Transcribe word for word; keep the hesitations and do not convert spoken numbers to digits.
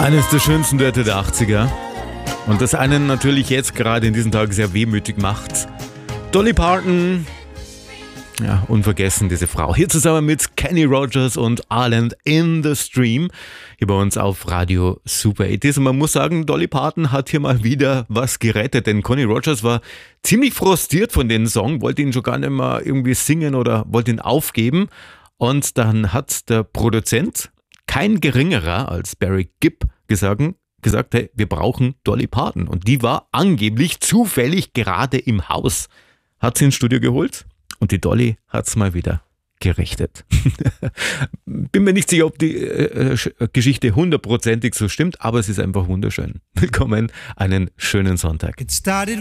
Eines der schönsten Duette der achtziger und das einen natürlich jetzt gerade in diesen Tagen sehr wehmütig macht. Dolly Parton, ja, unvergessen diese Frau. Hier zusammen mit Kenny Rogers und Island in the Stream, hier bei uns auf Radio Super acht. Und man muss sagen, Dolly Parton hat hier mal wieder was gerettet, denn Kenny Rogers war ziemlich frustriert von dem Song, wollte ihn schon gar nicht mehr irgendwie singen oder wollte ihn aufgeben. Und dann hat der Produzent, kein geringerer als Barry Gibb, gesagt, gesagt, hey, wir brauchen Dolly Parton. Und die war angeblich zufällig gerade im Haus. Hat sie ins Studio geholt und die Dolly hat es mal wieder gerichtet. Bin mir nicht sicher, ob die äh, Geschichte hundertprozentig so stimmt, aber es ist einfach wunderschön. Willkommen, einen schönen Sonntag. It started